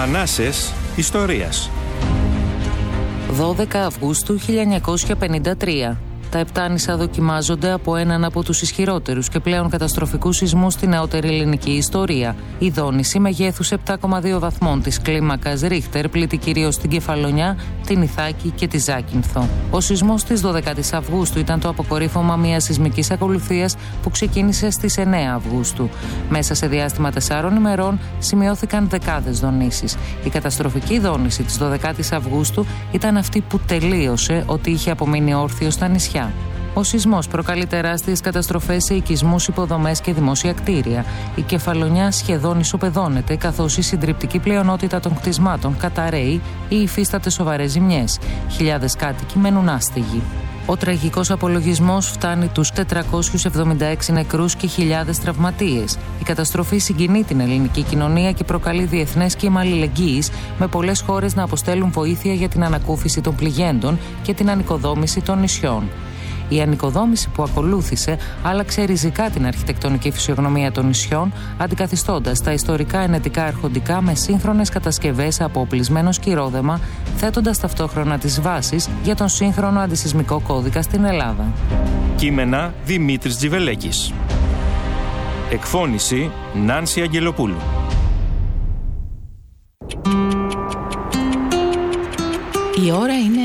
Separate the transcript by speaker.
Speaker 1: Ανάσες ιστορίας.
Speaker 2: 12 Αυγούστου 1953. Τα Επτάνησα δοκιμάζονται από έναν από τους ισχυρότερους και πλέον καταστροφικούς σεισμούς στη νεότερη ελληνική ιστορία. Η δόνηση μεγέθους 7,2 βαθμών της κλίμακας Ρίχτερ πλήττει κυρίως την Κεφαλονιά, την Ιθάκη και τη Ζάκυνθο. Ο σεισμός της 12ης Αυγούστου ήταν το αποκορύφωμα μιας σεισμικής ακολουθίας που ξεκίνησε στις 9 Αυγούστου. Μέσα σε διάστημα 4 ημερών σημειώθηκαν δεκάδες δονήσεις. Η καταστροφική δόνηση της 12ης Αυγούστου ήταν αυτή που τελείωσε ό,τι είχε απομείνει όρθιο στα νησιά. Ο σεισμός προκαλεί τεράστιες καταστροφές σε οικισμούς, υποδομές και δημόσια κτίρια. Η Κεφαλονιά σχεδόν ισοπεδώνεται, καθώς η συντριπτική πλειονότητα των κτισμάτων καταραίει ή υφίσταται σοβαρές ζημιές. Χιλιάδες κάτοικοι μένουν άστεγοι. Ο τραγικός απολογισμός φτάνει τους 476 νεκρούς και χιλιάδες τραυματίες. Η καταστροφή συγκινεί την ελληνική κοινωνία και προκαλεί διεθνές κύμα αλληλεγγύης, με πολλές χώρες να αποστέλουν βοήθεια για την ανακούφιση των πληγέντων και την ανοικοδόμηση των νησιών. Η ανοικοδόμηση που ακολούθησε άλλαξε ριζικά την αρχιτεκτονική φυσιογνωμία των νησιών, αντικαθιστώντας τα ιστορικά ενετικά αρχοντικά με σύγχρονες κατασκευές από οπλισμένο σκυρόδεμα, θέτοντας ταυτόχρονα τις βάσεις για τον σύγχρονο αντισεισμικό κώδικα στην Ελλάδα.
Speaker 1: Κείμενα Δημήτρης Τζιβελέκης. Εκφώνηση Νάνση Αγγελοπούλου.
Speaker 3: Η ώρα είναι